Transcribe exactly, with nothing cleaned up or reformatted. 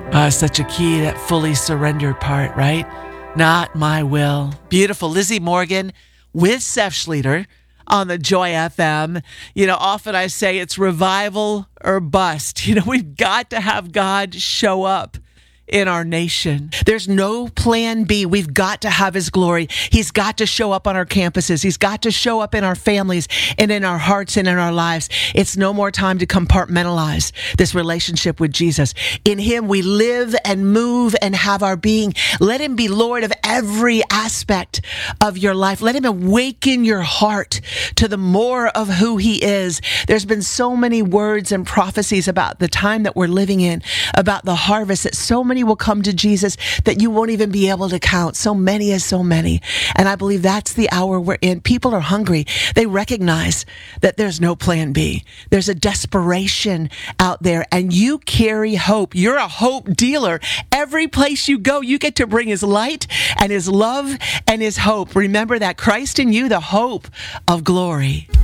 Uh, such a key, that fully surrendered part, right? Not my will. Beautiful. Lizzie Morgan with Seth Schleter on the Joy F M. You know, often I say it's revival or bust. You know, we've got to have God show up in our nation. There's no plan B. We've got to have his glory. He's got to show up on our campuses. He's got to show up in our families and in our hearts and in our lives. It's no more time to compartmentalize this relationship with Jesus. In him, we live and move and have our being. Let him be Lord of every aspect of your life. Let him awaken your heart to the more of who he is. There's been so many words and prophecies about the time that we're living in, about the harvest, that so many will come to Jesus that you won't even be able to count. So many as so many. And I believe that's the hour we're in. People are hungry. They recognize that there's no plan B. There's a desperation out there, and you carry hope. You're a hope dealer. Every place you go, you get to bring his light and his love and his hope. Remember that Christ in you, the hope of glory.